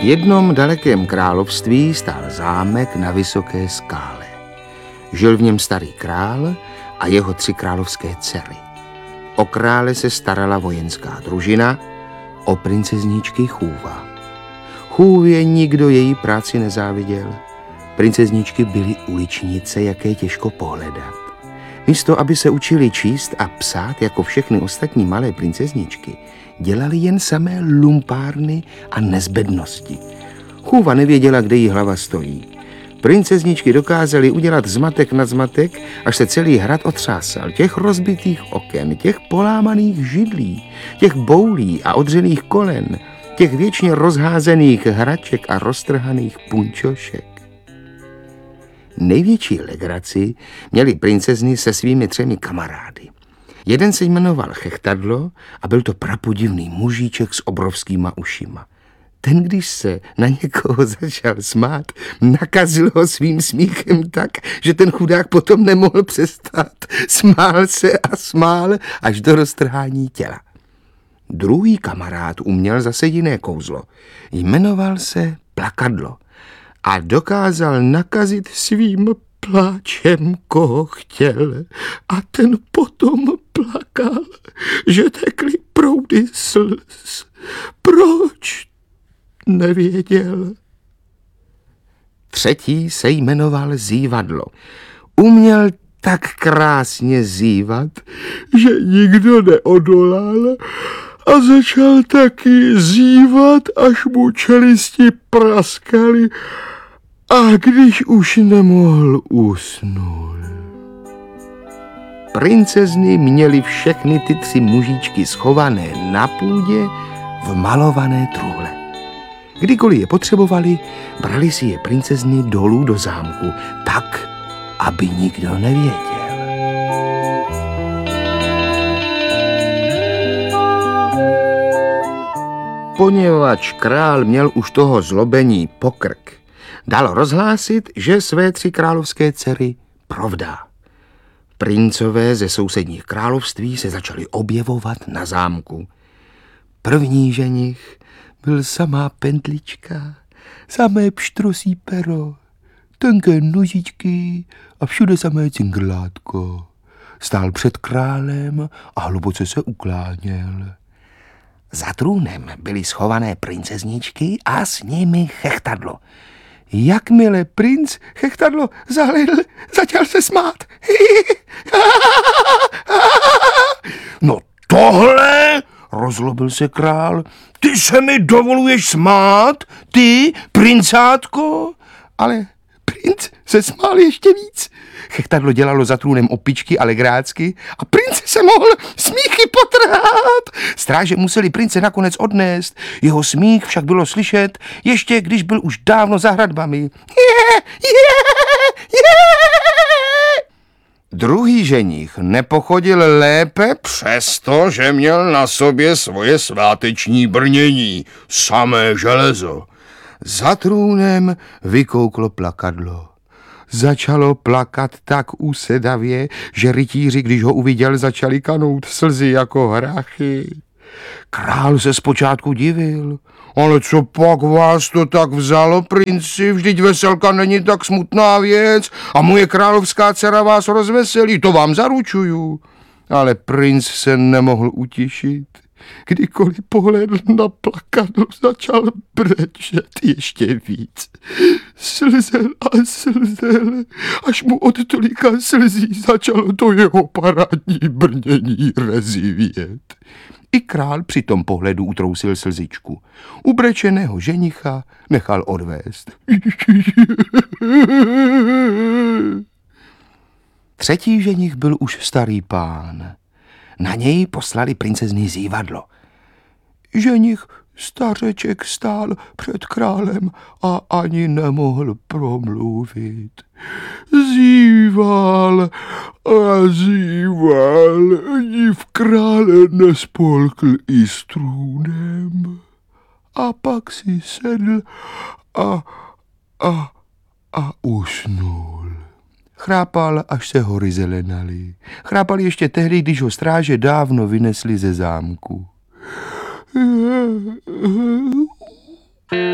jednom dalekém království stál zámek na vysoké skále. Žil v něm starý král a jeho 3 královské dcery. O krále se starala vojenská družina, o princezničky chůva. Chůvě nikdo její práci nezáviděl. Princezničky byly uličnice, jaké těžko pohledat. Místo, aby se učili číst a psát jako všechny ostatní malé princezničky, dělali jen samé lumpárny a nezbednosti. Chůva nevěděla, kde jí hlava stojí. Princezničky dokázaly udělat zmatek nad zmatek, až se celý hrad otřásal. Těch rozbitých oken, těch polámaných židlí, těch boulí a odřených kolen, těch věčně rozházených hraček a roztrhaných punčošek. Největší legraci měly princezny se svými 3 kamarády. Jeden se jmenoval Chechtadlo a byl to prapodivný mužíček s obrovskýma ušima. Ten, když se na někoho začal smát, nakazil ho svým smíchem tak, že ten chudák potom nemohl přestat. Smál se a smál až do roztrhání těla. Druhý kamarád uměl zase jiné kouzlo. Jmenoval se Plakadlo a dokázal nakazit svým pláčem, koho chtěl. A ten potom plakal, že tekly proudy slz. Proč? Nevěděl. Třetí se jmenoval Zívadlo. Uměl tak krásně zívat, že nikdo neodolal a začal taky zívat, až mu čelisti praskaly a když už nemohl, usnul. Princezny měly všechny ty 3 mužičky schované na půdě v malované truhle. Kdykoliv je potřebovali, brali si je princezny dolů do zámku, tak, aby nikdo nevěděl. Poněvadž král měl už toho zlobení pokrk, dal rozhlásit, že své 3 královské dcery provdá. Princové ze sousedních království se začali objevovat na zámku. První ženich byl samá pendlička, samé pštrosí pero, tenké nožičky a všude samé cingrlátko. Stál před králem a hluboce se ukláněl. Za trůnem byly schované princezničky a s nimi Chechtadlo. Jakmile princ Chechtadlo zahlédl, začal se smát. No tohle, rozlobil se král, ty se mi dovoluješ smát, ty, princátko? Ale princ se smál ještě víc. Chechtadlo dělalo za trůnem opičky a legrácky a princ se mohl smíchy potrhat. Stráže museli prince nakonec odnést, jeho smích však bylo slyšet, ještě když byl už dávno za hradbami. Druhý ženich nepochodil lépe, přestože měl na sobě svoje sváteční brnění, samé železo. Za trůnem vykouklo Plakadlo. Začalo plakat tak úsedavě, že rytíři, když ho uviděl, začali kanout slzy jako hrachy. Král se zpočátku divil. Ale co pak vás to tak vzalo, princi? Vždyť veselka není tak smutná věc a moje královská dcera vás rozveselí, to vám zaručuju. Ale princ se nemohl utišit. Kdykoliv pohlédl na Plakadlo, začal brečet ještě víc. Slzel a slzel, až mu od tolika slzí začalo to jeho parádní brnění rezivět. I král při tom pohledu utrousil slzičku. Ubrečeného ženicha nechal odvést. Třetí ženich byl už starý pán. Na něj poslali princezny Zívadlo. Ženich stařeček stál před králem a ani nemohl promluvit. Zíval a zíval, div krále nespolkl i s trůnem. A pak si sedl a usnul. Chrápal, až se hory zelenaly. Chrápal ještě tehdy, když ho stráže dávno vynesli ze zámku.